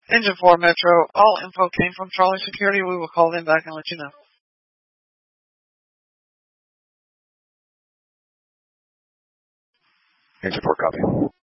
Engine 4 Metro. All info came from Charlie Security. We will call them back and let you know. Engine 4 copy.